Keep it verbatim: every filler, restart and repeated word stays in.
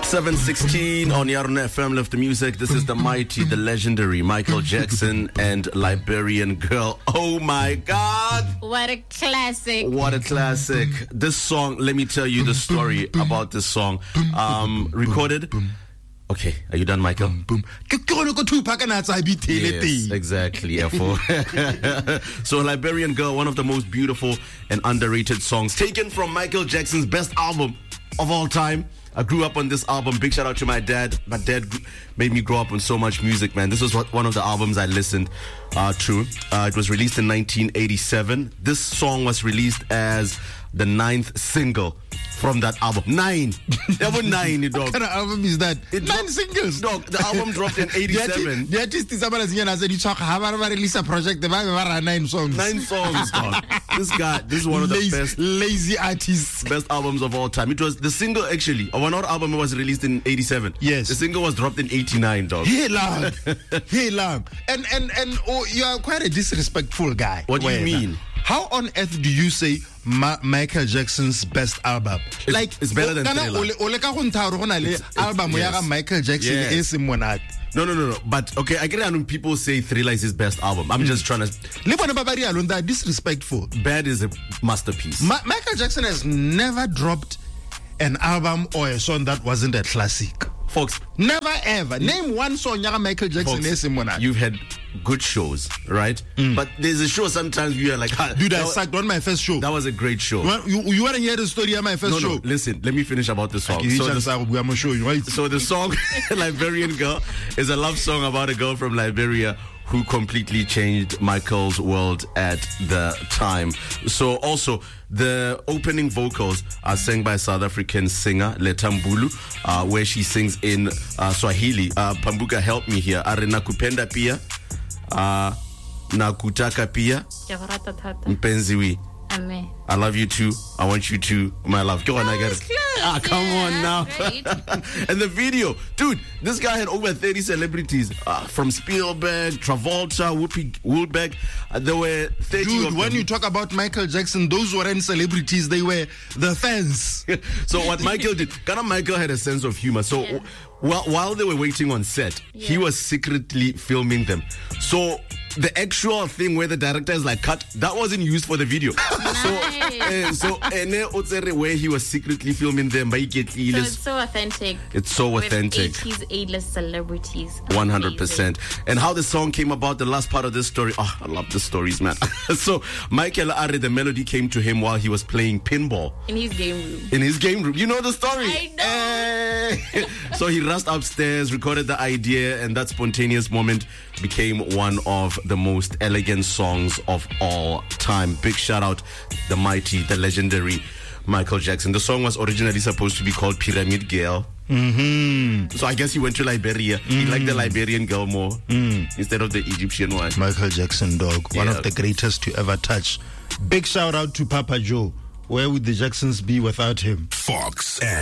seven sixteen on Yarona F M, Left the Music. This is the mighty, the legendary Michael Jackson and Liberian Girl. Oh my God. What a classic. What a classic. This song, let me tell you the story about this song. Um, recorded. Okay, are you done, Michael? Yes, exactly. Yeah, so Liberian Girl, one of the most beautiful and underrated songs taken from Michael Jackson's best album of all time. I grew up on this album. Big shout out to my dad. My dad made me grow up on so much music, man. This was what, one of the albums I listened uh, to. Uh, it was released in nineteen eighty-seven. This song was released as the ninth single from that album. Nine. Album nine, dog. What kind of album is that? It Nine dro- singles. Dog, the album dropped in eighty-seven. The artist is somebody saying, "You talk how about release a project? They have nine songs. Nine songs, dog. This guy, this is one of the lazy, best, lazy artists, best albums of all time. It was the single actually. Our another album was released in eighty-seven. Yes, the single was dropped in eighty-nine, dog. Hey, long, hey, long, and and and oh, you are quite a disrespectful guy. What do you mean? How on earth do you say Ma- Michael Jackson's best album? It's, like it's better than Thriller. It's, album yes. Michael Jackson yes. is No, no, no, no. But okay, I get it when people say Thriller is his best album. I'm mm. just trying to. They're disrespectful. Bad is a masterpiece. Ma- Michael Jackson has never dropped an album or a song that wasn't a classic. Folks, never ever. Name one song Michael Jackson is in one. You've had good shows, right? Mm. But there's a show sometimes you are like, ah, dude, I sucked on my first show. That was a great show. You, you want to hear the story of my first no, show? No, listen, let me finish about the song. So the, show you, right? so the song Liberian Girl is a love song about a girl from Liberia who completely changed Michael's world at the time. So also, the opening vocals are sang by South African singer Letambulu, uh, where she sings in uh, Swahili. Uh, Pambuka, help me here. Are nakupenda pia, uh, nakutaka pia, mpenziwi. Amen. I love you too. I want you to, my love. Go on, I get it. Ah, come yeah, on now. And the video, dude, this guy had over thirty celebrities uh, from Spielberg, Travolta, Whoopi Goldberg. Uh, there were thirty. Dude, of when them. you talk about Michael Jackson, those weren't celebrities; they were the fans. So what Michael did, kind of Michael had a sense of humor. So yeah. while while they were waiting on set, yeah. he was secretly filming them. So the actual thing where the director is like cut, that wasn't used for the video. Nice. So uh, so uh, where he was secretly filming them by get so it's so authentic. It's so authentic. With eighties A-list celebrities. one hundred percent. And how the song came about, the last part of this story, oh, I love the stories, man. So Michael Are, the melody came to him while he was playing pinball. In his game room. In his game room. You know the story? I know. Hey. So he rushed upstairs, recorded the idea, and that spontaneous moment became one of the most elegant songs of all time. Big shout out the mighty, the legendary Michael Jackson. The song was originally supposed to be called Pyramid Girl. Mm-hmm. So I guess he went to Liberia. Mm. He liked the Liberian girl more mm. instead of the Egyptian one. Michael Jackson, dog. Yeah. One of the greatest to ever touch. Big shout out to Papa Joe. Where would the Jacksons be without him? Fox